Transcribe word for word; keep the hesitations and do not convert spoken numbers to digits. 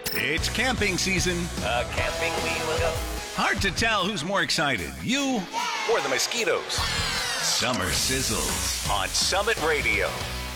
It's camping season. Uh, camping we will go. Hard to tell who's more excited, you Or the mosquitoes. Summer Sizzles. On Summit Radio.